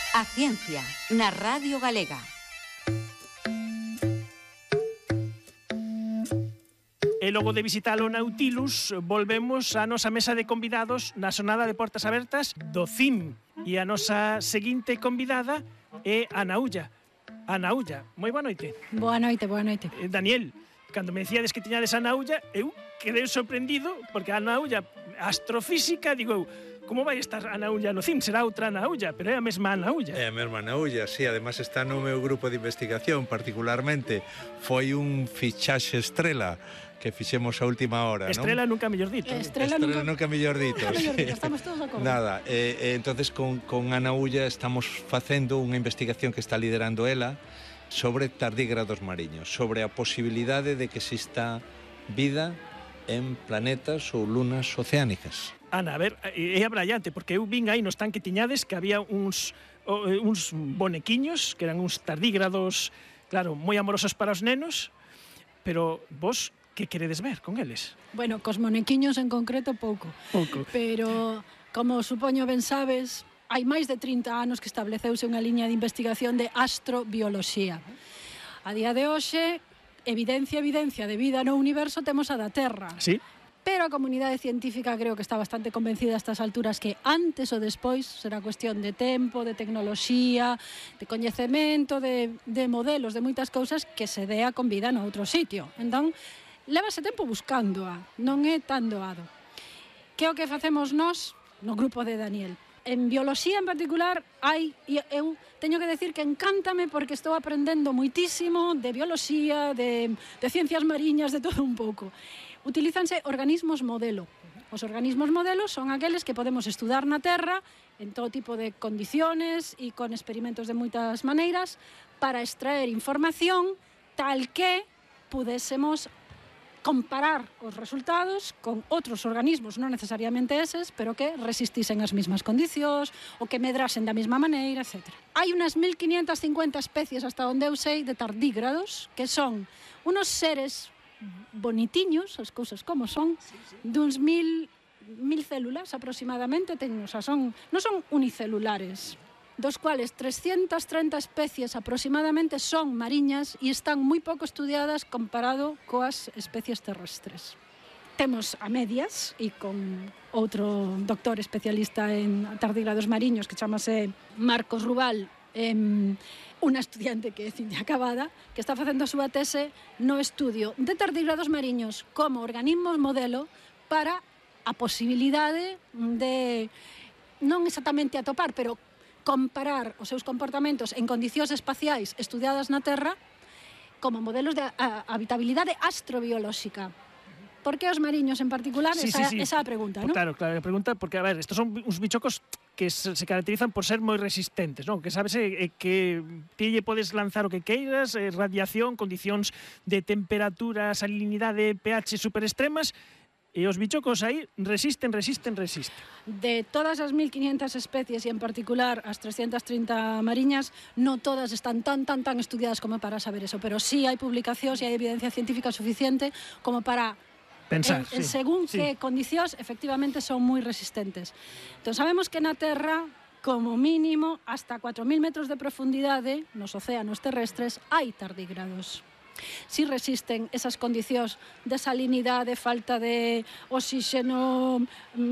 A ciencia na Radio Galega. E logo de visitar o Nautilus, volvemos á nosa mesa de convidados na xornada de portas abertas do CIM. E a nosa seguinte convidada é Ana Ulla. Ana Ulla, moi boa noite. Boa noite, boa noite. Daniel, cando me decíades que tiñades Ana Ulla, eu quedei sorprendido, porque Ana Ulla, astrofísica, digo eu, como vai estar Ana Ulla no CIM? Será outra Ana Ulla, pero é a mesma Ana Ulla. É a mesma Ana Ulla, sí, además está no meu grupo de investigación, particularmente foi un fichaxe estrela que fixemos a última hora, Estrela non? nunca mellor dito. Estrela nunca mellor dito. Sí. Estamos todos de acordo. Nada, entonces con Ana Ulla estamos facendo unha investigación que está liderando ela sobre tardígrados mariños, sobre a posibilidade de que exista vida en planetas ou lunas oceánicas. Ana, a ver, é abrallante, porque eu vin aí no stand que tiñades que había uns bonequiños, que eran uns tardígrados, claro, moi amorosos para os nenos, pero vos, que queredes ver con eles? Bueno, cos monequiños en concreto pouco. Pouco. Pero, como supoño ben sabes, hai máis de 30 anos que estableceuse unha liña de investigación de astrobioloxía. A día de hoxe, evidencia de vida no universo temos a da Terra. Sí. Pero a comunidade científica creo que está bastante convencida a estas alturas que antes ou despois será cuestión de tempo, de tecnoloxía, de coñecemento, de modelos, de moitas cousas que se dea con vida no outro sitio. Entón, lévase tempo buscándoa, non é tan doado. Que é o que facemos nós no grupo de Daniel? En bioloxía en particular eu teño que decir que encántame porque estou aprendendo moitísimo de bioloxía, de ciencias mariñas, de todo un pouco. Utilízanse organismos modelo. Os organismos modelos son aqueles que podemos estudar na Terra en todo tipo de condiciones e con experimentos de moitas maneiras para extraer información tal que pudésemos comparar os resultados con outros organismos, non necesariamente eses, pero que resistisen as mesmas condicións, ou que medrasen da mesma maneira, etc. Hai unas 1550 especies, hasta onde eu sei, de tardígrados, que son unos seres bonitiños, as cousas como son, duns 1000 células aproximadamente, non son unicelulares, dos cuales 330 especies aproximadamente son mariñas e están moi pouco estudiadas comparado coas especies terrestres. Temos a medias e con outro doctor especialista en tardígrados mariños que chamase Marcos Rubal, unha estudiante que é ciña acabada, que está facendo a súa tese no estudio de tardígrados mariños como organismos modelo para a posibilidade de, non exactamente atopar, pero comparar os seus comportamentos en condicións espaciais estudiadas na Terra como modelos de habitabilidade astrobiolóxica. Por que os mariños en particular? Sí. Esa é a pregunta, non? Claro, a pregunta, porque, a ver, estos son uns bichocos que se caracterizan por ser moi resistentes, non? Que sabes que ti lle podes lanzar o que queiras, radiación, condicións de temperatura, salinidade, pH super extremas, e os bichocos aí resisten. De todas as 1500 especies e en particular as 330 mariñas, non todas están tan estudiadas como para saber eso, pero sí hai publicacións e hai evidencia científica suficiente como para pensar, según que condicións efectivamente son moi resistentes. Entón sabemos que na Terra, como mínimo, hasta 4000 metros de profundidade nos océanos terrestres hai tardígrados. Si resisten esas condicións de salinidade, falta de oxígeno,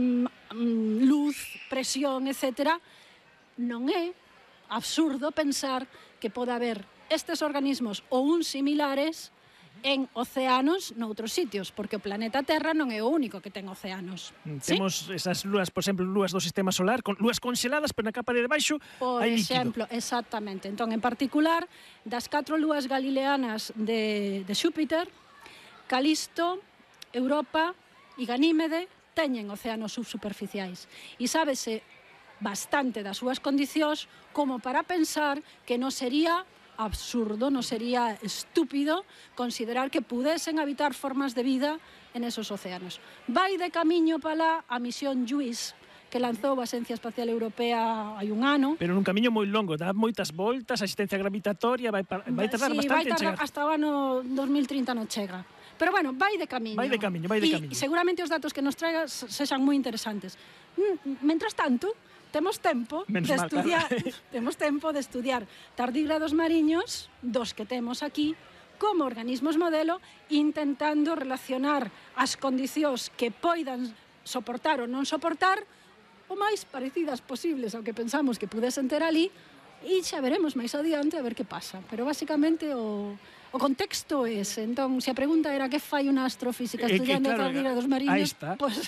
luz, presión, etc., non é absurdo pensar que pode haber estes organismos ou uns similares en océanos noutros sitios, porque o planeta Terra non é o único que ten océanos. Temos esas lúas, por exemplo, lúas do sistema solar, con lúas conxeladas, pero na capa de debaixo hai líquido. Por exemplo, exactamente. Entón, en particular, das 4 lúas galileanas de Xúpiter, Calisto, Europa e Ganímede teñen océanos subsuperficiais. E sábese bastante das súas condicións como para pensar que non sería absurdo, non sería estúpido considerar que pudesen habitar formas de vida en esos océanos. Vai de camiño para lá a misión JUICE, que lanzou a Axencia Espacial Europea hai un ano. Pero nun camiño moi longo, dá moitas voltas, a asistencia gravitatoria, vai tardar bastante en chegar. Hasta o ano 2030 non chega. Pero bueno, vai de camiño. Vai de camiño. E seguramente os datos que nos traigas sexan moi interesantes. Mentras tanto, temos tempo Menos de mal, estudiar, claro. temos tempo de estudiar tardígrados mariños dos que temos aquí como organismos modelo, intentando relacionar as condicións que poidan soportar ou non soportar o máis parecidas posibles ao que pensamos que pudesen ter ali, e xa veremos máis adiante a ver que pasa. Pero basicamente o contexto é ese. Entón, se a pregunta era que fai unha astrofísica estudiando claro, tardígrados aí mariños, está. pues,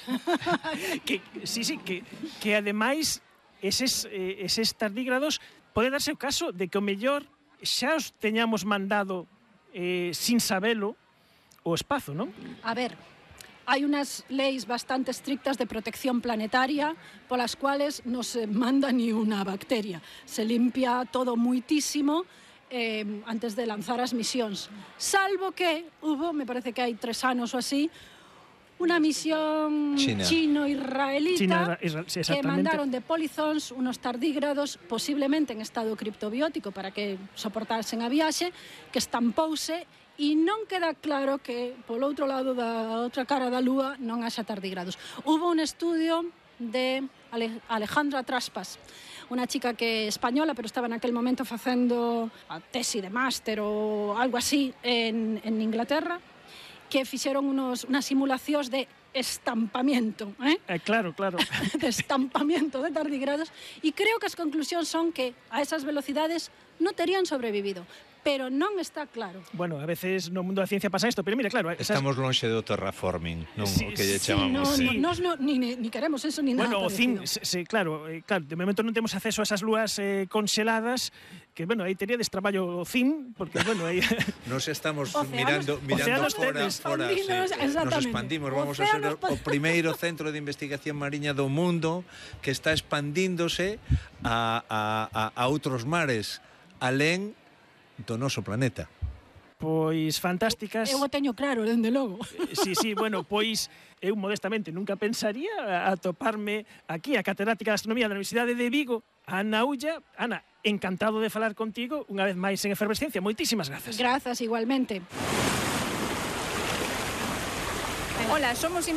que ademais eses tardígrados pode darse o caso de que o mellor xa os teñamos mandado sin sabelo o espazo, non? a ver, hai unas leis bastante estrictas de protección planetaria polas cuales non se manda ni unha bacteria. Se limpia todo muitísimo antes de lanzar as misións. Salvo que hubo, me parece que hai 3 anos ou así, unha misión chino-israelita sí, que mandaron de Polizons unos tardígrados posiblemente en estado criptobiótico para que soportasen a viaxe, que estampouse e non queda claro que polo outro lado da outra cara da lúa non haxa tardígrados. Hubo un estudio de Alejandra Traspas, unha chica que é española, pero estaba naquel momento facendo a tesi de máster ou algo así en Inglaterra, que fixeron unas simulacións de estampamiento, Claro. de estampamiento de tardígrados, e creo que as conclusións son que a esas velocidades non terían sobrevivido, pero non está claro. Bueno, a veces no mundo da ciencia pasa isto, pero mira, claro... Estamos lonxe do terraforming, non? Sí, O que lle Sí, chamamos. nos ni queremos eso ni nada Bueno, o CIM, parecido. claro, de momento non temos acceso a esas lúas conxeladas, que, bueno, aí teríades traballo o CIM, porque, bueno, aí... Nos estamos Océanos mirando fora, expandidos, nos exactamente. expandimos, vamos a ser o primeiro centro de investigación mariña do mundo que está expandíndose a outros mares, alén do noso planeta. Pois fantásticas. Eu o teño claro, dende logo. Sí, bueno, pois eu modestamente nunca pensaría atoparme aquí a catedrática de Astronomía da Universidade de Vigo, Ana Ulla. Ana, encantado de falar contigo unha vez máis en Efervesciencia. Moitísimas grazas. Grazas, igualmente. Hola, somos